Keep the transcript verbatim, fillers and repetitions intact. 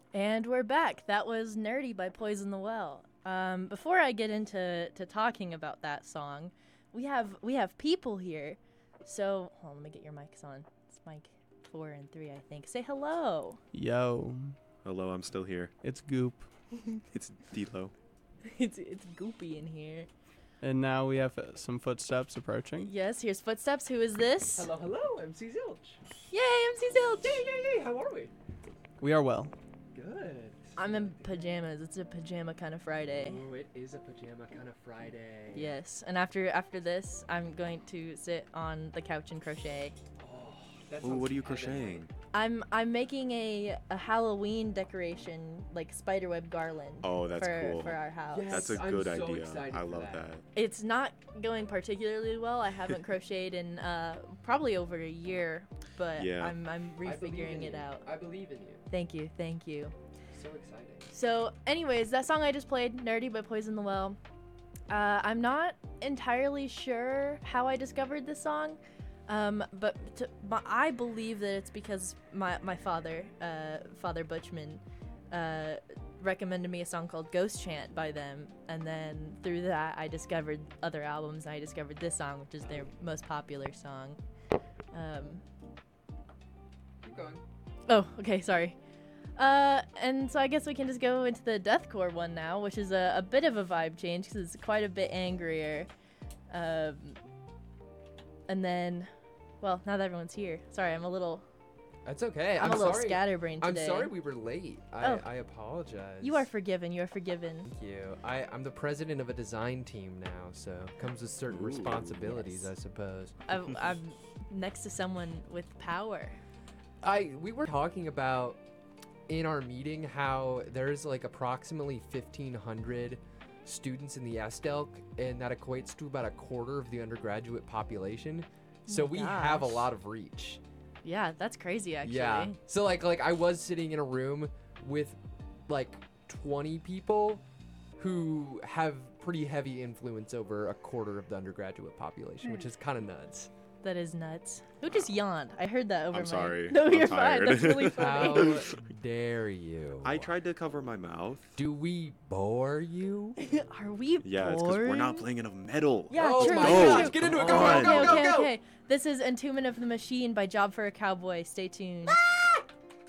And we're back. That was Nerdy by Poison the Well. Um, before I get into to talking about that song, we have we have people here. So, hold on, let me get your mics on. It's mic four and three, I think. Say hello. Yo. Hello, I'm still here. It's Goop. It's D-Lo. it's it's goopy in here. And now we have uh, some footsteps approaching. Yes, here's footsteps. Who is this? Hello, hello, M C Zilch. Yay, M C Zilch. Yay, yay, yay, how are we? We are well. Good. I'm in pajamas. It's a pajama kind of Friday. Oh, it is a pajama kind of Friday. Yes, and after after this, I'm going to sit on the couch and crochet. Oh, that Ooh, sounds what are you heavenly. crocheting? I'm I'm making a, a Halloween decoration, like spiderweb garland. Oh, that's for, cool. for our house. Yes. That's a I'm good so idea. excited I for love that. that. It's not going particularly well. I haven't crocheted in uh, probably over a year, but Yeah. I'm I'm I believe in refiguring it you. out. I believe in you. Thank you, thank you. So exciting. So, anyways, that song I just played, "Nerdy" by Poison the Well. Uh, I'm not entirely sure how I discovered this song. Um, but to, my, I believe that it's because my, my father, uh, Father Butchman, uh, recommended me a song called Ghost Chant by them. And then through that, I discovered other albums. And I discovered this song, which is their most popular song. Um, Keep going. oh, okay, sorry. Uh, and so I guess we can just go into the deathcore one now, which is a, a bit of a vibe change because it's quite a bit angrier. Um, and then... Well, now that everyone's here. Sorry, I'm a little That's okay. I'm, I'm, a little sorry. scatterbrained I'm today. sorry we were late. I, Oh. I apologize. You are forgiven. You are forgiven. Thank you. I, I'm the president of a design team now, so comes with certain Ooh. responsibilities, Yes. I suppose. I'm, I'm next to someone with power. I we were talking about in our meeting how there's like approximately fifteen hundred students in the S D E L C, and that equates to about a quarter of the undergraduate population. So my we have a gosh. lot of reach. Yeah, that's crazy, actually. Yeah. So like like I was sitting in a room with like twenty people who have pretty heavy influence over a quarter of the undergraduate population, which is kind of nuts. That is nuts. Who just yawned? I heard that over I'm my... sorry. No, I'm you're tired. fine. That's really How funny. dare you? I tried to cover my mouth. Do we bore you? Are we Yeah, it's because we're not bored? playing enough metal. Yeah, oh true, my true, gosh, true. get into it. Go, Come go, on. go, Okay, go, okay, go. okay. This is Entombment of the Machine by Job for a Cowboy. Stay tuned.